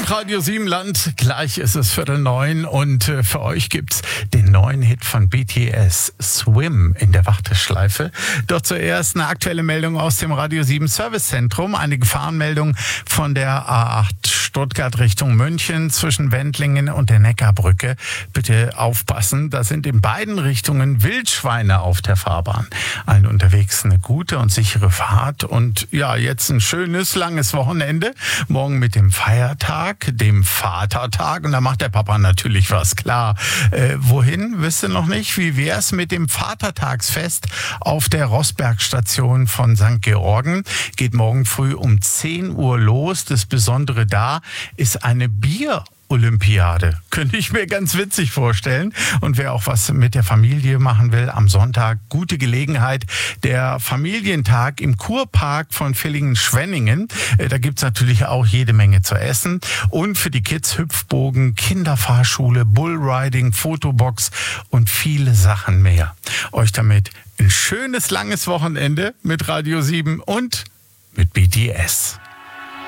und Radio 7 Land. Gleich ist es 8:45 und für euch gibt's den neuen Hit von BTS, Swim, in der Warteschleife. Doch zuerst eine aktuelle Meldung aus dem Radio 7 Servicezentrum. Eine Gefahrenmeldung von der A8 Stuttgart Richtung München zwischen Wendlingen und der Neckarbrücke. Bitte aufpassen, da sind in beiden Richtungen Wildschweine auf der Fahrbahn. Allen unterwegs eine gute und sichere Fahrt und ja, jetzt ein schönes, langes Wochenende. Morgen mit dem Feiertag, dem Vatertag, und da macht der Papa natürlich was, klar. Wohin, wisst ihr noch nicht? Wie wär's mit dem Vatertagsfest auf der Rossbergstation von St. Georgen? Geht morgen früh um 10 Uhr los. Das Besondere da ist eine Bier-Olympiade. Könnte ich mir ganz witzig vorstellen. Und wer auch was mit der Familie machen will, am Sonntag gute Gelegenheit. Der Familientag im Kurpark von Villingen-Schwenningen. Da gibt's natürlich auch jede Menge zu essen. Und für die Kids Hüpfbogen, Kinderfahrschule, Bullriding, Fotobox und viele Sachen mehr. Euch damit ein schönes, langes Wochenende mit Radio 7 und mit BTS.